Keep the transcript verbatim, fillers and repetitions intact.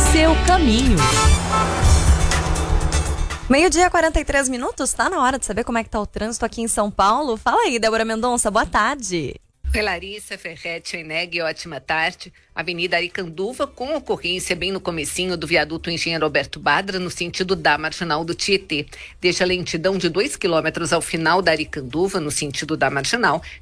seu caminho. Meio-dia, quarenta e três minutos, tá na hora de saber como é que tá o trânsito aqui em São Paulo. Fala aí, Débora Mendonça, boa tarde. Oi, Larissa, Ferretti, Eneg, ótima tarde. Avenida Aricanduva, com ocorrência bem no comecinho do viaduto Engenheiro Alberto Badra, no sentido da Marginal do Tietê. Deixa lentidão de dois quilômetros ao final da Aricanduva, no sentido da Marginal,